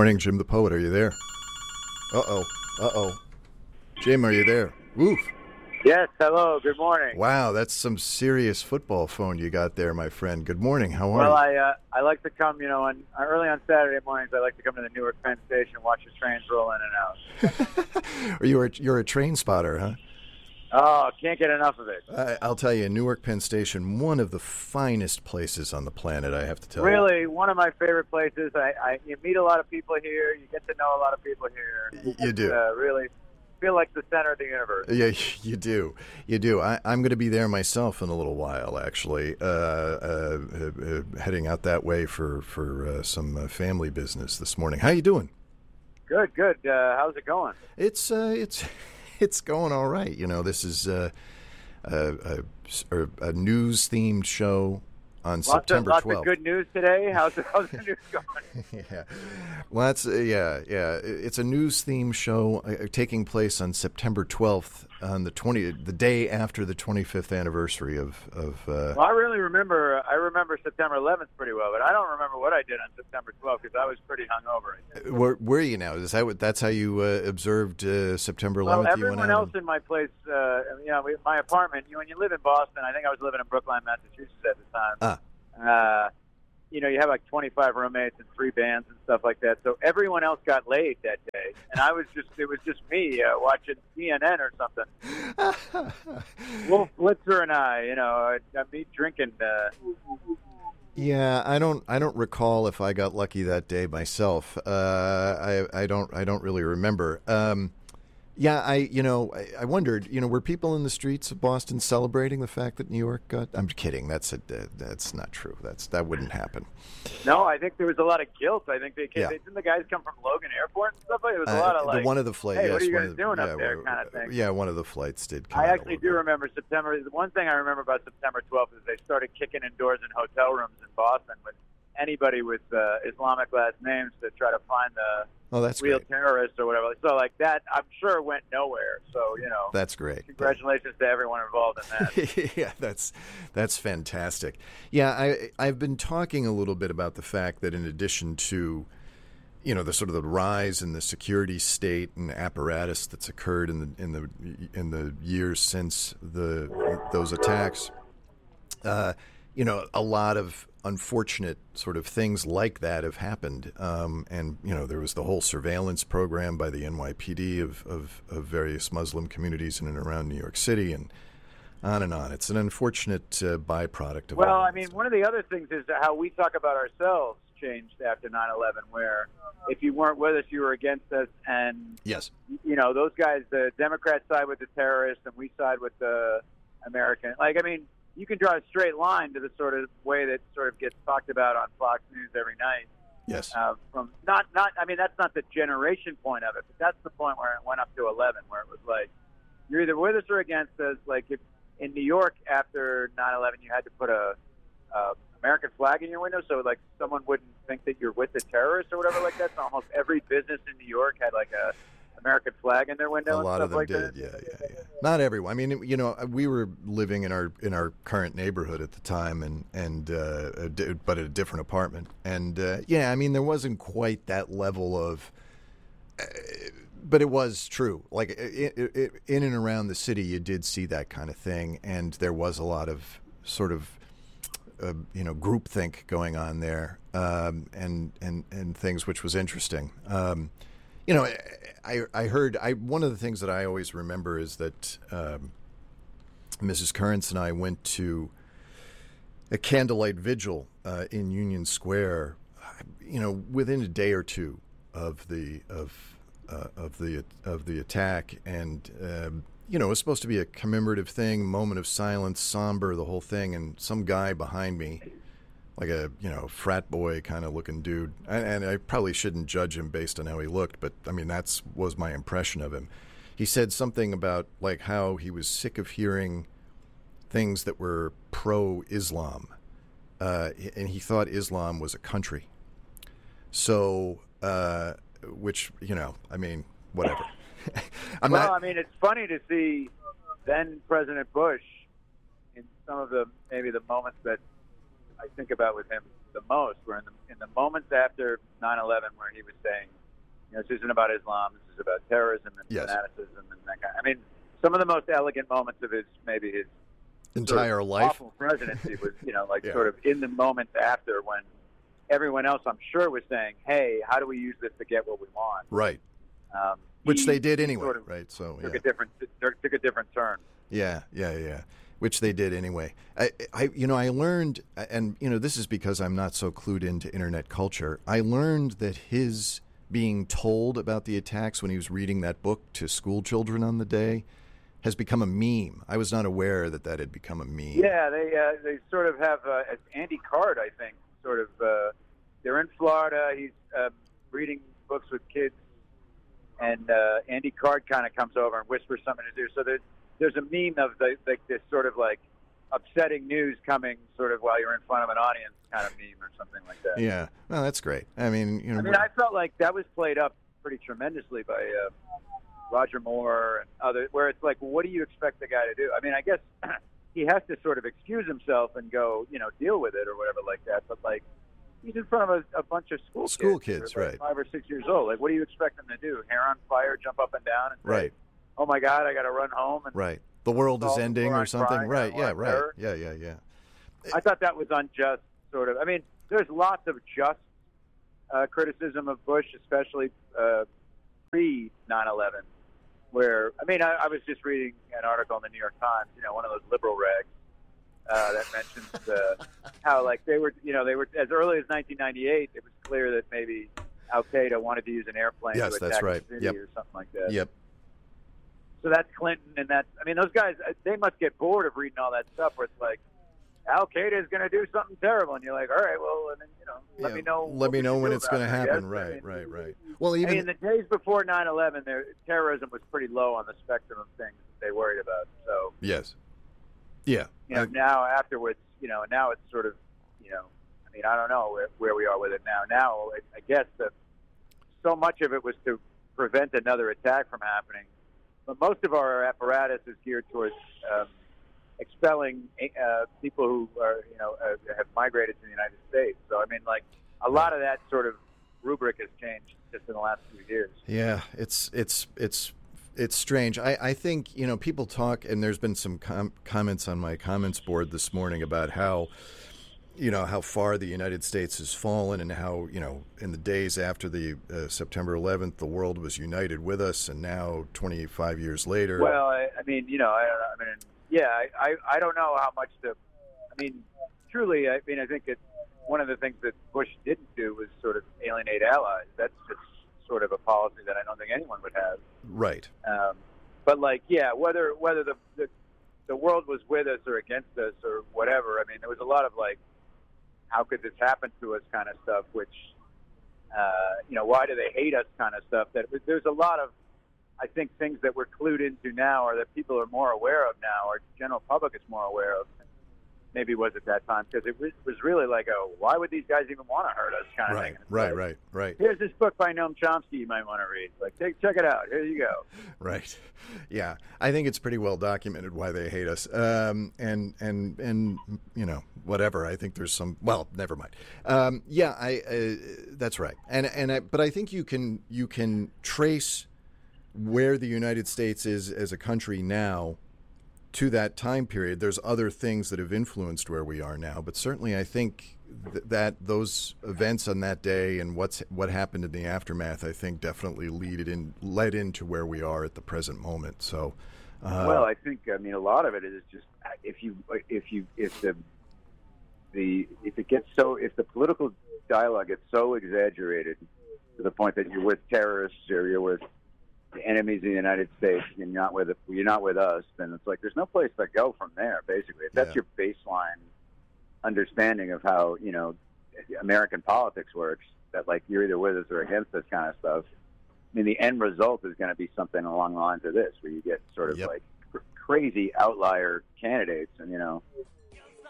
morning, Jim the Poet. Are you there? Jim, are you there? Woof. Yes, hello, good morning. Wow, that's some serious football phone you got there, my friend. Good morning, how are you? Well, I like to come, early on Saturday mornings, I like to come to the Newark Penn Station and watch the trains roll in and out. You're a train spotter, huh? Oh, can't get enough of it. I'll tell you, Newark Penn Station, one of the finest places on the planet, I have to tell Really, one of my favorite places. You meet a lot of people here. You get to know a lot of people here. You do. Really feel like the center of the universe. Yeah, you do. You do. I'm going to be there myself in a little while, actually, heading out that way for some family business this morning. How you doing? Good. How's it going? It's going all right. This is a news-themed show on September 12th. Lots of good news today. How's the news going? Yeah. Well, it's a news-themed show taking place on September 12th, on the day after the 25th anniversary of. Well, I remember September 11th pretty well, but I don't remember what I did on September 12th because I was pretty hungover. Where are you now? That's how you observed September 11th? Well, everyone else in my place, my apartment. When you live in Boston, I think I was living in Brookline, Massachusetts at the time. You have like 25 roommates and 3 bands and stuff like that. So everyone else got laid that day, and it was just me watching CNN or something. Wolf Blitzer and I me drinking. Yeah, I don't recall if I got lucky that day myself. I don't really remember. Yeah, I wondered, were people in the streets of Boston celebrating the fact that New York got? I'm kidding. That's not true. That wouldn't happen. No, I think there was a lot of guilt. I think didn't the guys come from Logan Airport and stuff like that? It was a lot of one of the flights. Hey, yes, what are you guys doing up there, kind of thing. Yeah, one of the flights did. I actually do remember September. The one thing I remember about September 12th is they started kicking in doors in hotel rooms in Boston with anybody with Islamic last names to try to find the real terrorists or whatever. So like that, I'm sure went nowhere. So that's great. Congratulations to everyone involved in that. Yeah, that's fantastic. Yeah, I've been talking a little bit about the fact that in addition to the sort of the rise in the security state and apparatus that's occurred in the years since those attacks, a lot of unfortunate sort of things like that have happened. And there was the whole surveillance program by the NYPD of various Muslim communities in and around New York City, and on and on. It's an unfortunate byproduct of all that. One of the other things is how we talk about ourselves changed after 9/11, where if you weren't with us, you were against us. And, yes, those guys, the Democrats side with the terrorists and we side with the American. You can draw a straight line to the sort of way that sort of gets talked about on Fox News every night. Yes. That's not the generation point of it, but that's the point where it went up to 11, where it was like, you're either with us or against us. Like if in New York after 9/11, you had to put a American flag in your window, so like someone wouldn't think that you're with the terrorists or whatever like that. So almost every business in New York had like a American flag in their window. A lot of them like did, that. Yeah. Not everyone. We were living in our current neighborhood at the time, but at a different apartment, and there wasn't quite that level of, but it was true. Like in and around the city, you did see that kind of thing, and there was a lot of sort of groupthink going on there, and things, which was interesting. I heard one of the things that I always remember is that Mrs. Currents and I went to a candlelight vigil in Union Square, within a day or two of the attack, and it was supposed to be a commemorative thing, moment of silence, somber, the whole thing, and some guy behind me, like a frat boy kind of looking dude, and I probably shouldn't judge him based on how he looked, but that was my impression of him. He said something about like how he was sick of hearing things that were pro-Islam, and he thought Islam was a country. So, which whatever. It's funny to see then President Bush in some of the moments that I think about with him the most were in the moments after 9/11, where he was saying, this isn't about Islam, this is about terrorism and fanaticism and that kind. I mean, some of the most elegant moments of his entire life, awful presidency was, sort of in the moments after, when everyone else, I'm sure, was saying, "Hey, how do we use this to get what we want?" Right. Which they did anyway, sort of right? So took a different turn. Yeah. Which they did anyway. I learned, and this is because I'm not so clued into internet culture. I learned that his being told about the attacks when he was reading that book to school children on the day has become a meme. I was not aware that had become a meme. Yeah, they sort of have Andy Card, I think, sort of. They're in Florida. He's reading books with kids, and Andy Card kind of comes over and whispers something to do. So there's a meme of this sort of like upsetting news coming sort of while you're in front of an audience kind of meme or something like that. Yeah, well, that's great. I mean, I felt like that was played up pretty tremendously by Roger Moore and others, where it's like, well, what do you expect the guy to do? I mean, I guess he has to sort of excuse himself and go, deal with it or whatever like that. But like, he's in front of a bunch of school kids, right? 5 or 6 years old. Like, what do you expect them to do? Hair on fire, jump up and down, and say, right? Oh my God, I got to run home. And right. The world is ending or something. Right. Yeah. Right. Terror. Yeah. I thought that was unjust, sort of. I mean, there's lots of just criticism of Bush, especially pre 9/11. Where, I mean, I was just reading an article in the New York Times, one of those liberal rags that mentions how, like, they were as early as 1998. It was clear that maybe Al Qaeda wanted to use an airplane to attack the city or something like that. Yep. So that's Clinton, and those guys, they must get bored of reading all that stuff where it's like, Al Qaeda is going to do something terrible, and you're like, all right, well, and then, let me know. Let me know when it's going to happen. Right. Well, even in the days before 9/11, terrorism was pretty low on the spectrum of things they worried about. So yes, yeah. Now afterwards, now it's sort of, I mean, I don't know where we are with it now. Now, I guess that so much of it was to prevent another attack from happening, but most of our apparatus is geared towards expelling people who are, have migrated to the United States. So, I mean, like, a lot of that sort of rubric has changed just in the last few years. Yeah, it's strange. I think, people talk, and there's been some comments on my comments board this morning about how far the United States has fallen, and how, in the days after the September 11th, the world was united with us, and now 25 years later. Well, I mean, I don't know how much truly, I mean, I think one of the things that Bush didn't do was sort of alienate allies. That's just sort of a policy that I don't think anyone would have. Right. But like, yeah, whether the world was with us or against us or whatever, I mean, there was a lot of like, how could this happen to us kind of stuff, which, why do they hate us kind of stuff. There's a lot of, I think, things that we're clued into now, or that people are more aware of now, or general public is more aware of, maybe was at that time, because it was really like, why would these guys even want to hurt us kind of thing. Right. Here's this book by Noam Chomsky you might want to read. Like, check it out. Here you go. Right. Yeah. I think it's pretty well documented why they hate us. And whatever. I think there's some, well, never mind. That's right. But I think you can trace where the United States is as a country now to that time period. There's other things that have influenced where we are now, but certainly I think that those events on that day and what happened in the aftermath, I think, definitely led into where we are at the present moment. So, well, I think, I mean, a lot of it is just if the political dialogue gets so exaggerated to the point that you're with terrorists or you're with the enemies of the United States and you're not with us, then it's like there's no place to go from there, basically. If that's your baseline understanding of how, American politics works, that like you're either with us or against us kind of stuff, I mean, the end result is going to be something along the lines of this, where you get sort of like crazy outlier candidates, and